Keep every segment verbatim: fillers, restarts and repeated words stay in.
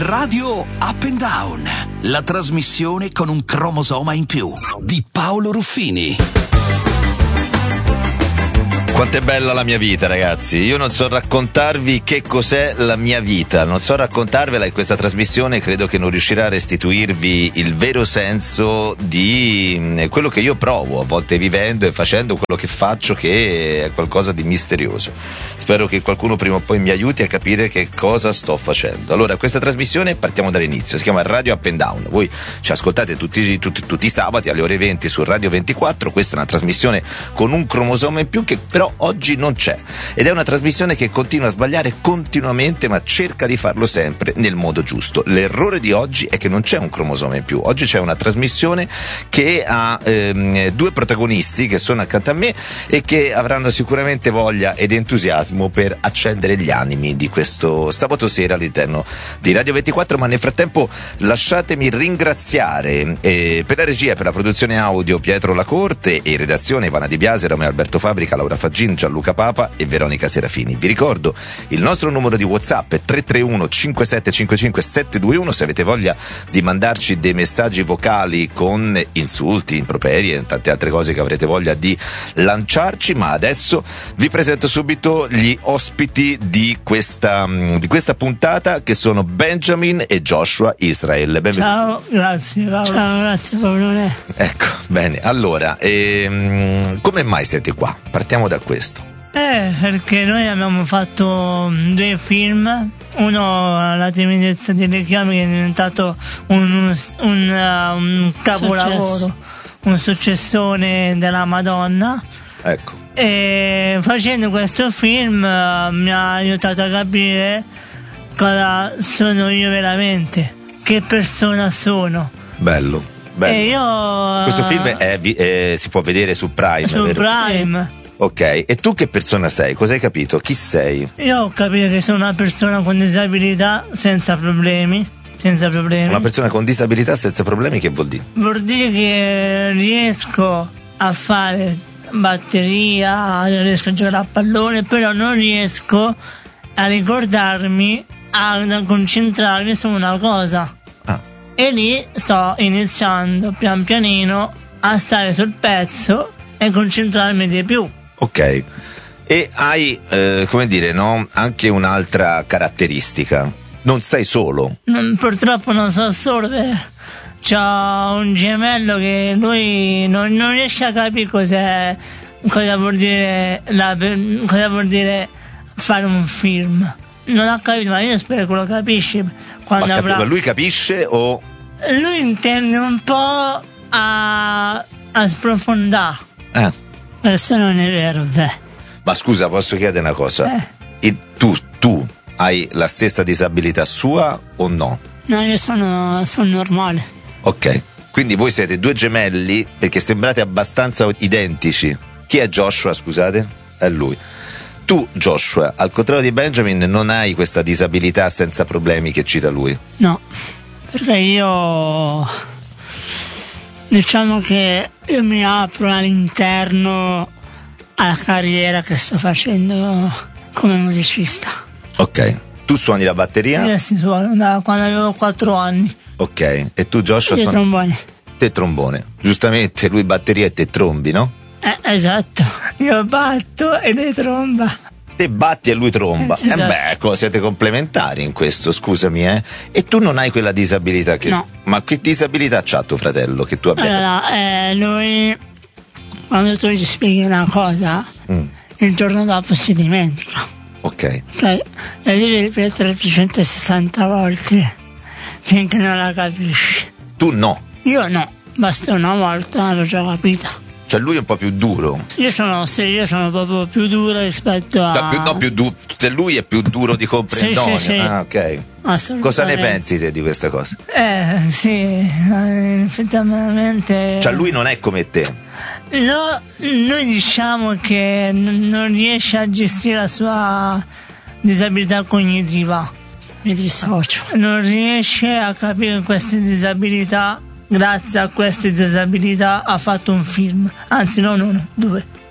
Radio Up and Down, la trasmissione con un cromosoma in più di Paolo Ruffini. Quanto è bella la mia vita, ragazzi. Io non so raccontarvi che cos'è la mia vita, non so raccontarvela, e questa trasmissione credo che non riuscirà a restituirvi il vero senso di quello che io provo, a volte vivendo e facendo quello che faccio, che è qualcosa di misterioso. Spero che qualcuno prima o poi mi aiuti a capire che cosa sto facendo. Allora, questa trasmissione, partiamo dall'inizio, si chiama Radio Up and Down. Voi ci ascoltate tutti, tutti, tutti i sabati alle ore venti su Radio ventiquattro. Questa è una trasmissione con un cromosoma in più che però oggi non c'è, ed è una trasmissione che continua a sbagliare continuamente, ma cerca di farlo sempre nel modo giusto. L'errore di oggi è che non c'è un cromosoma in più. Oggi c'è una trasmissione che ha ehm, due protagonisti che sono accanto a me e che avranno sicuramente voglia ed entusiasmo per accendere gli animi di questo sabato sera all'interno di Radio ventiquattro. Ma nel frattempo lasciatemi ringraziare eh, per la regia e per la produzione audio Pietro Lacorte, e in redazione Ivana Di Biase, Romeo Alberto Fabrica, Laura Faggini, Gianluca Papa e Veronica Serafini. Vi ricordo il nostro numero di WhatsApp è tre tre uno cinque sette cinque cinque sette due uno. Se avete voglia di mandarci dei messaggi vocali con insulti, improperi e tante altre cose che avrete voglia di lanciarci. Ma adesso vi presento subito gli ospiti di questa, di questa puntata, che sono Benjamin e Joshua Israel. Benvenuti. Ciao, grazie Paolo. Ciao, grazie Paolo. Ecco, bene. Allora, ehm, come mai siete qua? Partiamo da questo. Eh, perché noi abbiamo fatto due film. Uno, La timidezza dei richiami, che è diventato un, un, un capolavoro, Successo. un successone della Madonna. Ecco. E facendo questo film uh, mi ha aiutato a capire cosa sono io veramente, che persona sono. Bello, bello. E io, questo film è, è, si può vedere su Prime. Su vero? Prime. Ok, e tu che persona sei? Cosa hai capito? Chi sei? Io ho capito che sono una persona con disabilità senza problemi. Senza problemi. Una persona con disabilità senza problemi, che vuol dire? Vuol dire che riesco a fare batteria, riesco a giocare a pallone, però non riesco a ricordarmi, a concentrarmi su una cosa. Ah. E lì sto iniziando pian pianino a stare sul pezzo e concentrarmi di più. Ok. E hai, eh, come dire, no? Anche un'altra caratteristica. Non sei solo. Non, purtroppo non sono solo, perché c'ho un gemello che lui non, non riesce a capire cos'è, cosa vuol dire la, cosa vuol dire fare un film. Non ha capito, ma io spero che lo capisci quando ma, avrà... ma lui capisce o... Lui intende un po' a, a sprofondare. Eh. Questo non è vero, beh. Ma scusa, posso chiedere una cosa? Eh. E tu, tu hai la stessa disabilità sua o no? No, io sono, sono normale. Ok, quindi voi siete due gemelli perché sembrate abbastanza identici. Chi è Joshua, scusate? È lui. Tu, Joshua, al contrario di Benjamin, non hai questa disabilità senza problemi che cita lui. No, perché io... Diciamo che io mi apro all'interno alla carriera che sto facendo come musicista. Ok, tu suoni la batteria? Io si suono da quando avevo quattro anni. Ok, e tu Joshua Io suoni? trombone. Te trombone. Giustamente lui batteria e te trombi, no? Eh, esatto, io batto e lei tromba. Te batti e lui tromba. Eh, sì, eh esatto. beh, ecco, siete complementari in questo, scusami, eh. E tu non hai quella disabilità che... No. Ma che disabilità c'ha tuo fratello che tu abbia? Allora, eh, lui, quando tu gli spieghi una cosa, mm. il giorno dopo si dimentica. Ok. Cioè, e devi ripetere trecentosessanta volte finché non la capisci. Tu no. Io no, basta una volta, l'ho già capita. Cioè lui è un po' più duro. Io sono, sì, io sono proprio più duro rispetto a... No, più, no, più du- lui è più duro di comprendonio. Sì, sì, sì. Ah, ok. Cosa ne pensi te di questa cosa? Eh, sì, effettivamente... Cioè lui non è come te. No, noi diciamo che n- non riesce a gestire la sua disabilità cognitiva. Mi dissocio. Non riesce a capire queste disabilità. Grazie a queste disabilità ha fatto un film. Anzi, no, no, no, due. Due.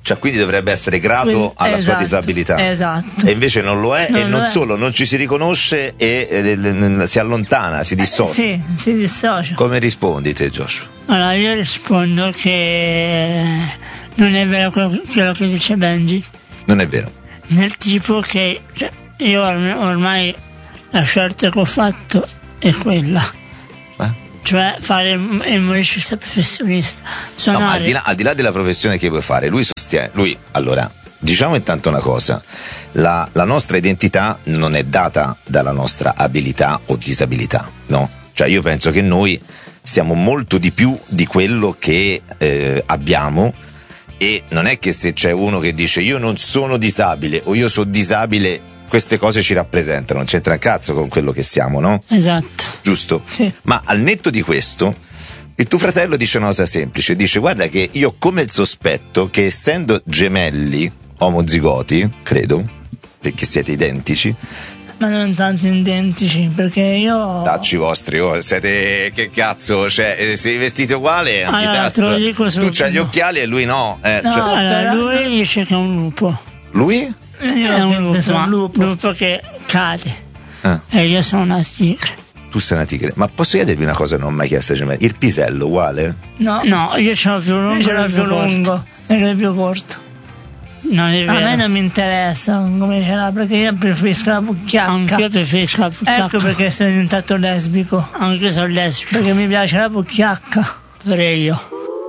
Cioè, quindi dovrebbe essere grato Quindi, alla esatto, sua disabilità. Esatto. E invece non lo è, Non e non lo è. solo, non ci si riconosce e eh, si allontana, si dissocia. Sì, si dissocia. Come rispondi te, Joshua? Allora io rispondo che non è vero quello, quello che dice Benji, Non è vero. nel tipo che cioè, io orm- ormai la scelta che ho fatto è quella, Eh? cioè fare il, il musicista professionista, No, suonare. ma al di, là, al di là della professione che vuoi fare, lui sostiene, lui, allora, diciamo intanto una cosa, la, la nostra identità non è data dalla nostra abilità o disabilità, no? Cioè io penso che noi siamo molto di più di quello che eh, abbiamo, e non è che se c'è uno che dice io non sono disabile o io sono disabile, queste cose ci rappresentano, non c'entra un cazzo con quello che siamo, no? Esatto. Giusto? Sì. Ma al netto di questo, il tuo fratello dice una cosa semplice, dice guarda che io ho come il sospetto che essendo gemelli omozigoti, credo, perché siete identici, Ma non tanto identici, perché io tacci vostri, oh, siete, che cazzo, cioè, eh, sei vestiti uguale, è un Allora, disastro. te lo dico Tu subito. c'hai gli occhiali e lui no. Eh, no, cioè, allora, lui dice che è un lupo. lui? Io è un lupo, sono un lupo. lupo che cade. Ah. E io sono una tigre. Tu sei una tigre. Ma posso chiedervi una cosa, non ho mai chiesto ai gemelli? Il pisello uguale? No, no, io ce l'ho più lungo, Io ce l'ho lui più corto. lungo. E lui è più corto. Non è A vero. me non mi interessa come ce l'ha, perché io preferisco la pucchiacca. Anche io preferisco la pucchiacca. Ecco perché sono diventato lesbico. Anche io sono lesbico. Perché mi piace la pucchiacca. Pure io.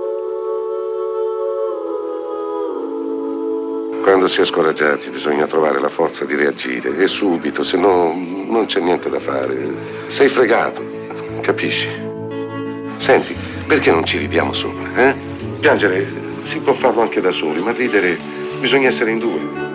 Quando si è scoraggiati bisogna trovare la forza di reagire, e subito, se no non c'è niente da fare. Sei fregato, capisci? Senti, perché non ci ridiamo sopra, eh? Piangere si può farlo anche da soli, ma ridere bisogna essere in due.